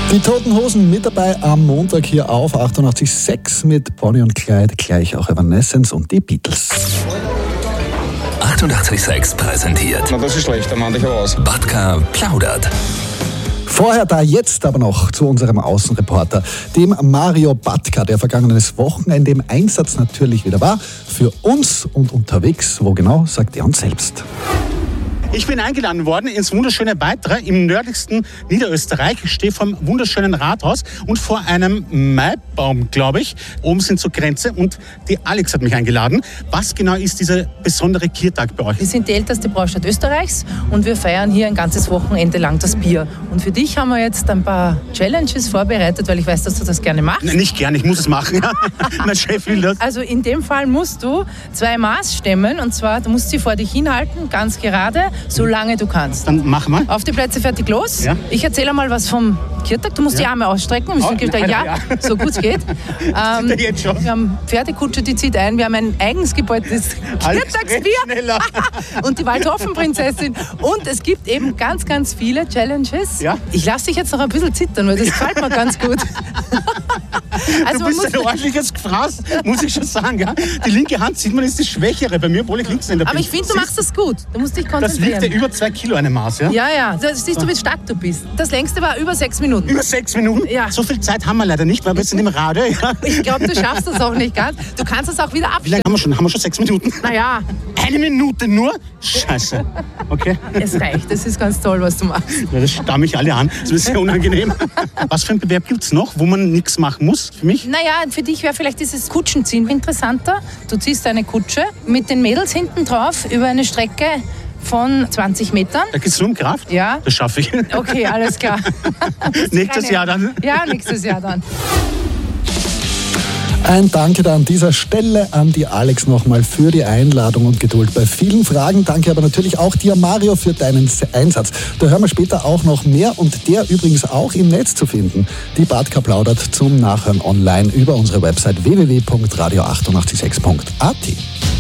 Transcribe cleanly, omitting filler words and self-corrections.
Die Toten Hosen mit dabei am Montag hier auf 88.6 mit Bonnie und Clyde, gleich auch Evanescence und die Beatles. 88.6 präsentiert. Na, das ist schlecht, dann mach ich aber aus. Batka plaudert. Vorher da, jetzt aber noch zu unserem Außenreporter, dem Mario Batka, der vergangenes Wochenende im Einsatz natürlich wieder war. Für uns und unterwegs, wo genau, sagt er uns selbst. Ich bin eingeladen worden ins wunderschöne Weitra im nördlichsten Niederösterreich. Ich stehe vor einem wunderschönen Rathaus und vor einem Maibaum, glaube ich. Oben sind zur Grenze und die Alex hat mich eingeladen. Was genau ist dieser besondere Kiertag bei euch? Wir sind die älteste Braustadt Österreichs und wir feiern hier ein ganzes Wochenende lang das Bier. Und für dich haben wir jetzt ein paar Challenges vorbereitet, weil ich weiß, dass du das gerne machst. Nein, nicht gerne, ich muss es machen. Mein Chef will das. Also in dem Fall musst du 2 Maß stemmen und zwar, du musst sie vor dich hinhalten, ganz gerade, solange du kannst. Dann mach mal. Auf die Plätze, fertig, los. Ja. Ich erzähle mal was vom Kiertag. Du musst die Arme ausstrecken. So gut es geht. Jetzt schon. Wir haben Pferdekutsche, die zieht ein. Wir haben ein eigens gebeutes Kiertagsbier. Und die Waldhoffenprinzessin. Und es gibt eben ganz, ganz viele Challenges. Ja. Ich lasse dich jetzt noch ein bisschen zittern, weil das gefällt mir ganz gut. Also du bist ein ordentliches Gefraß, muss ich schon sagen. Ja? Die linke Hand, sieht man, ist die schwächere bei mir, obwohl ich Linkshänder bin. Aber ich finde, du machst das gut. Du musst dich Das konzentrieren. wiegt ja über 2 Kilo eine Maß, ja? Ja. Das siehst du, wie stark du bist. Das längste war über 6 Minuten. Über 6 Minuten? Ja. So viel Zeit haben wir leider nicht, weil wir sind im Radio. Ja? Ich glaube, du schaffst das auch nicht ganz. Du kannst es auch wieder Wie lange abstellen. haben wir schon? Haben wir schon 6 Minuten? Naja, 1 Minute nur? Scheiße. Okay. es reicht. Das ist ganz toll, was du machst. Ja, das stamme ich alle an. Das ist sehr unangenehm. Was für ein Bewerb gibt es noch, wo man nichts machen muss für mich? Naja, für dich wäre vielleicht dieses Kutschenziehen interessanter. Du ziehst eine Kutsche mit den Mädels hinten drauf über eine Strecke von 20 Metern. Da geht es nur um Kraft? Ja. Das schaffe ich. Okay, alles klar. Nächstes Jahr dann? Ja, nächstes Jahr dann. Ein Danke da an dieser Stelle an die Alex nochmal für die Einladung und Geduld bei vielen Fragen. Danke aber natürlich auch dir, Mario, für deinen Einsatz. Da hören wir später auch noch mehr und der übrigens auch im Netz zu finden. Die Batka plaudert zum Nachhören online über unsere Website www.radio886.at.